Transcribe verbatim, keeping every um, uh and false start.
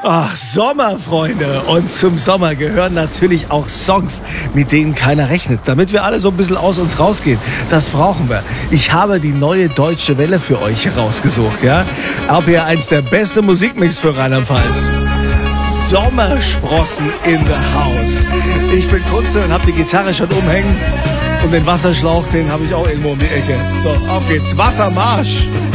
Ach, Sommer, Freunde. Und zum Sommer gehören natürlich auch Songs, mit denen keiner rechnet. Damit wir alle so ein bisschen aus uns rausgehen. Das brauchen wir. Ich habe die neue Deutsche Welle für euch herausgesucht. Ja? R P R eins, der beste Musikmix für Rheinland-Pfalz. Sommersprossen in the house. Ich bin Kunze und habe die Gitarre schon umhängen. Und den Wasserschlauch, den habe ich auch irgendwo um die Ecke. So, auf geht's. Wassermarsch.